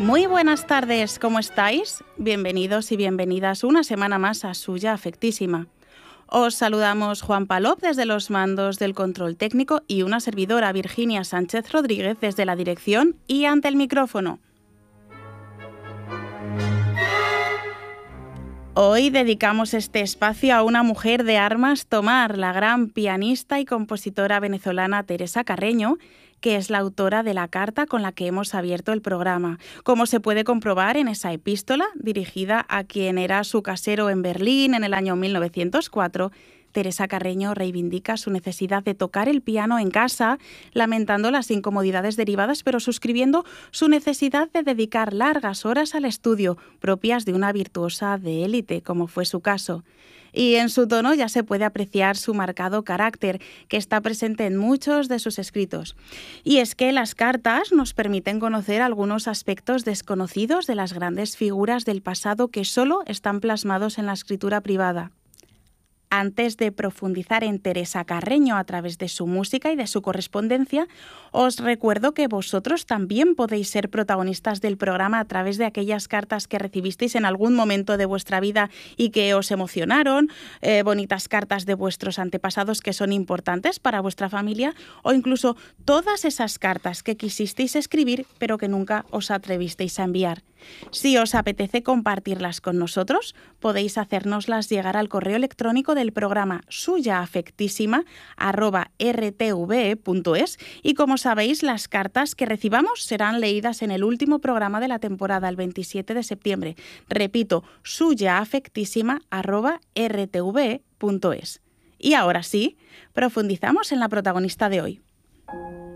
Muy buenas tardes, ¿cómo estáis? Bienvenidos y bienvenidas una semana más a Suya Afectísima. Os saludamos Juan Palop desde los mandos del control técnico y una servidora, Virginia Sánchez Rodríguez, desde la dirección y ante el micrófono. Hoy dedicamos este espacio a una mujer de armas tomar, la gran pianista y compositora venezolana Teresa Carreño, que es la autora de la carta con la que hemos abierto el programa, como se puede comprobar en esa epístola dirigida a quien era su casero en Berlín en el año 1904. Teresa Carreño reivindica su necesidad de tocar el piano en casa, lamentando las incomodidades derivadas, pero suscribiendo su necesidad de dedicar largas horas al estudio, propias de una virtuosa de élite, como fue su caso. Y en su tono ya se puede apreciar su marcado carácter, que está presente en muchos de sus escritos. Y es que las cartas nos permiten conocer algunos aspectos desconocidos de las grandes figuras del pasado que solo están plasmados en la escritura privada. Antes de profundizar en Teresa Carreño a través de su música y de su correspondencia, os recuerdo que vosotros también podéis ser protagonistas del programa a través de aquellas cartas que recibisteis en algún momento de vuestra vida y que os emocionaron, bonitas cartas de vuestros antepasados que son importantes para vuestra familia, o incluso todas esas cartas que quisisteis escribir pero que nunca os atrevisteis a enviar. Si os apetece compartirlas con nosotros, podéis hacérnoslas llegar al correo electrónico del programa suyaafectísima@rtve.es y, como sabéis, las cartas que recibamos serán leídas en el último programa de la temporada, el 27 de septiembre. Repito, suyaafectísima@rtve.es. Y ahora sí, profundizamos en la protagonista de hoy.